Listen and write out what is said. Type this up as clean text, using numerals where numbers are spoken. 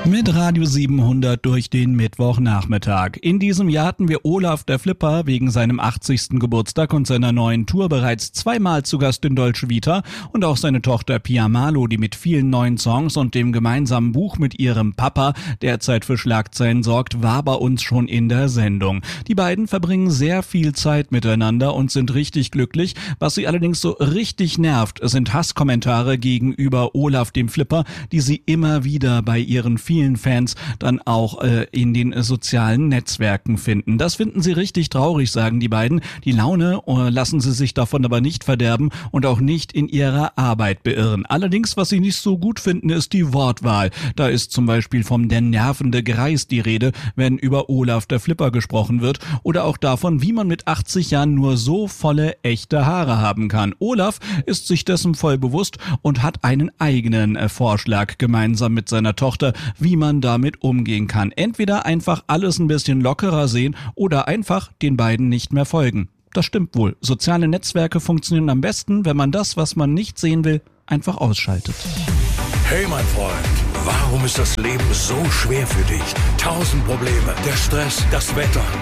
Mit Radio 700 durch den Mittwochnachmittag. In diesem Jahr hatten wir Olaf der Flipper wegen seinem 80. Geburtstag und seiner neuen Tour bereits zweimal zu Gast in Dolce Vita und auch seine Tochter Pia Malo, die mit vielen neuen Songs und dem gemeinsamen Buch mit ihrem Papa derzeit für Schlagzeilen sorgt, war bei uns schon in der Sendung. Die beiden verbringen sehr viel Zeit miteinander und sind richtig glücklich. Was sie allerdings so richtig nervt, sind Hasskommentare gegenüber Olaf dem Flipper, die sie immer wieder bei ihren vielen Fans dann auch in den sozialen Netzwerken finden. Das finden sie richtig traurig, sagen die beiden. Die Laune lassen sie sich davon aber nicht verderben und auch nicht in ihrer Arbeit beirren. Allerdings, was sie nicht so gut finden, ist die Wortwahl. Da ist zum Beispiel vom der nervende Greis die Rede, wenn über Olaf der Flipper gesprochen wird, oder auch davon, wie man mit 80 Jahren nur so volle, echte Haare haben kann. Olaf ist sich dessen voll bewusst und hat einen eigenen Vorschlag gemeinsam mit seiner Tochter, wie man damit umgehen kann. Entweder einfach alles ein bisschen lockerer sehen oder einfach den beiden nicht mehr folgen. Das stimmt wohl. Soziale Netzwerke funktionieren am besten, wenn man das, was man nicht sehen will, einfach ausschaltet. Hey mein Freund, warum ist das Leben so schwer für dich? 1000 Probleme, der Stress, das Wetter,